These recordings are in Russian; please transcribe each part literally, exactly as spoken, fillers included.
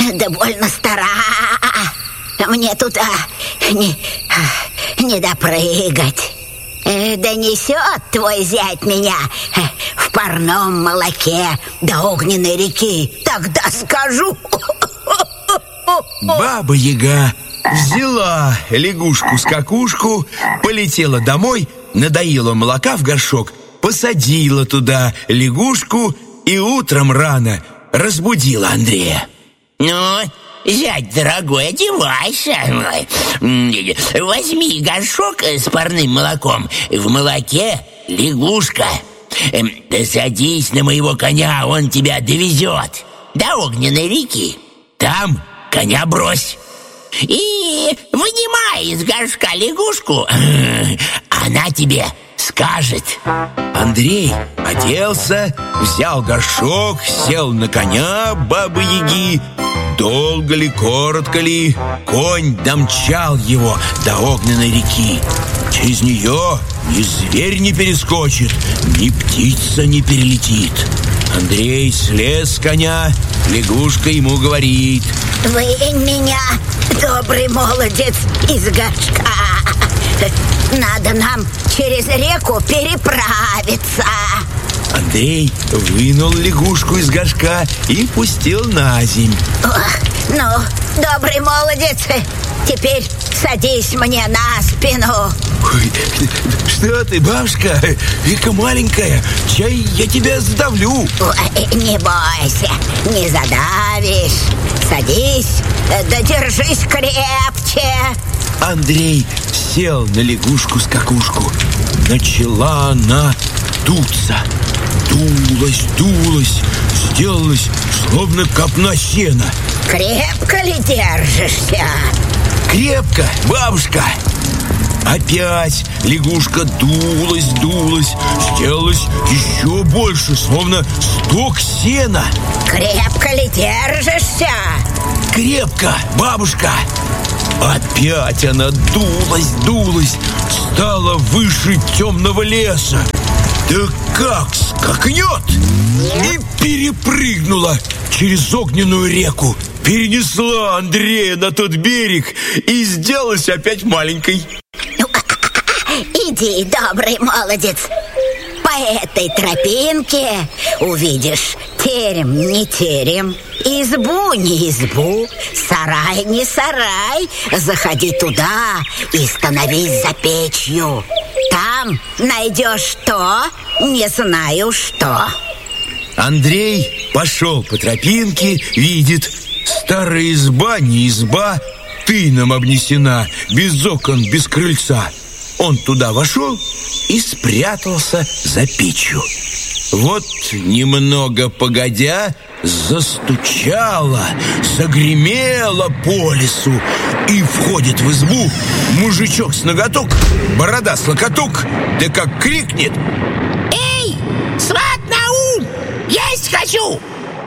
да больно стара. Мне туда не, не допрыгать. Да несет твой зять меня в парном молоке до огненной реки. Тогда скажу. Баба-яга взяла лягушку-скакушку, полетела домой, надоила молока в горшок, посадила туда лягушку и утром рано разбудила Андрея. Ну, зять дорогой, одевайся. Возьми горшок с парным молоком. В молоке лягушка. Да садись на моего коня, он тебя довезет до огненной реки. Там коня брось. И вынимай из горшка лягушку, она тебе скажет. Андрей оделся, взял горшок, сел на коня бабы-яги. Долго ли, коротко ли, конь домчал его до огненной реки. Через нее ни зверь не перескочит, ни птица не перелетит. Андрей слез с коня, лягушка ему говорит: вынь меня, добрый молодец, из горшка. Надо нам через реку переправиться. Андрей вынул лягушку из горшка и пустил на земь. Ох, ну, добрый молодец, теперь садись мне на спину. Ой, что ты, бабушка, века маленькая, чай я тебя задавлю. Ой, не бойся, не задавишь. Садись, да держись крепче. Андрей сел на лягушку-скакушку. Начала она дуться. Дулась, дулась, сделалась словно копна сена. Крепко ли держишься? Крепко, бабушка. Опять лягушка дулась, дулась, сделалась еще больше, словно сток сена. Крепко ли держишься? Крепко, бабушка. Опять она дулась, дулась, стала выше темного леса. Да как скакнет! И перепрыгнула через огненную реку, перенесла Андрея на тот берег и сделалась опять маленькой. Ну, иди, добрый молодец, по этой тропинке увидишь терем не терем, избу не избу, сарай не сарай. Заходи туда и становись за печью. Там найдешь то, не знаю что. Андрей пошел по тропинке, видит: старая изба не изба, тыном обнесена, без окон, без крыльца. Он туда вошел и спрятался за печью. Вот немного погодя, застучало, загремело по лесу, и входит в избу мужичок с ноготок, борода с локоток, да как крикнет: эй, сват Наум, есть хочу!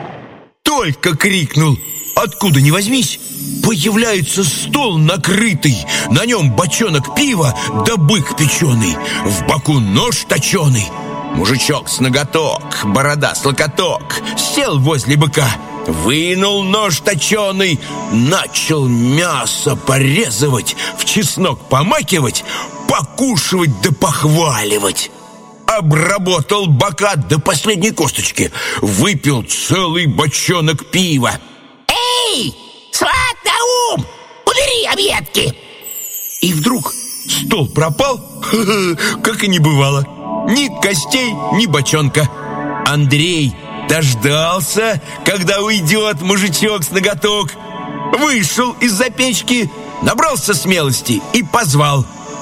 Только крикнул, откуда ни возьмись, появляется стол накрытый, на нем бочонок пива да бык печеный, в боку нож точеный. Мужичок с ноготок, борода с локоток, сел возле быка, вынул нож точеный, начал мясо порезывать, в чеснок помакивать, покушивать да похваливать. Обработал бока до последней косточки, выпил целый бочонок пива. Эй, сват Наум, убери объедки! И вдруг стол пропал, как и не бывало. Ни костей, ни бочонка. Андрей дождался, когда уйдет мужичок с ноготок, вышел из-за печки, набрался смелости и позвал: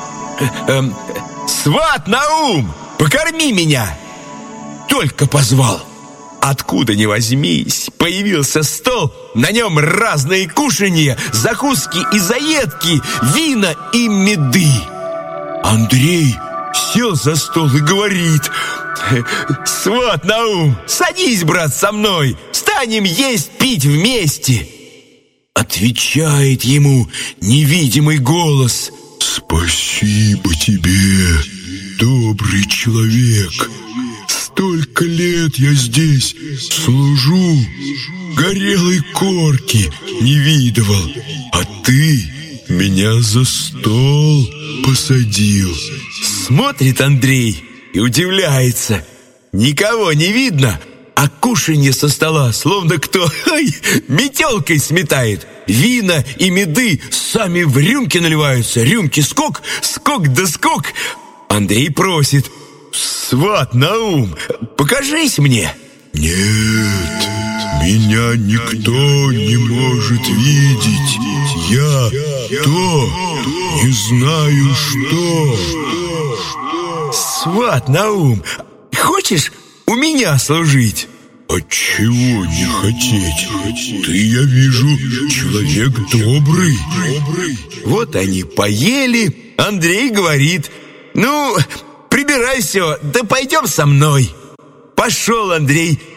эм, сват Наум, покорми меня! Только позвал. Откуда ни возьмись, появился стол, на нем разные кушанья, закуски и заедки, вина и меды. Андрей сел за стол и говорит: сват Наум, садись, брат, со мной, станем есть, пить вместе. Отвечает ему невидимый голос: спасибо тебе, добрый человек. столько лет я здесь служу, горелой корки не видывал, а ты меня за стол посадил». Смотрит Андрей и удивляется. Никого не видно, а кушанье со стола, словно кто ай, метелкой сметает. Вина и меды сами в рюмки наливаются. Рюмки скок, скок да скок. Андрей просит: «Сват Наум, покажись мне». «Нет, меня никто не может видеть. Я то не знаю что». «Сват Наум, хочешь у меня служить?» «Отчего не хотеть? Ты, я вижу, человек добрый». Вот они поели. Андрей говорит: «Ну, прибирай все, да пойдем со мной». Пошел Андрей